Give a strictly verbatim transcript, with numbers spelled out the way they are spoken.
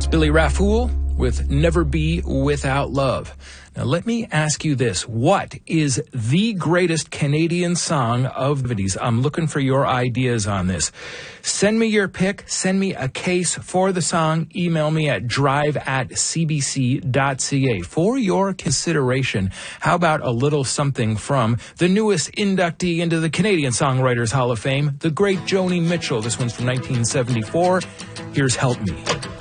Billy Raffoul with Never Be Without Love. Now, let me ask you this. What is the greatest Canadian song of the seventies? I'm looking for your ideas on this. Send me your pick. Send me a case for the song. Email me at drive at c b c dot c a. For your consideration, how about a little something from the newest inductee into the Canadian Songwriters Hall of Fame, the great Joni Mitchell. This one's from nineteen seventy-four. Here's Help Me.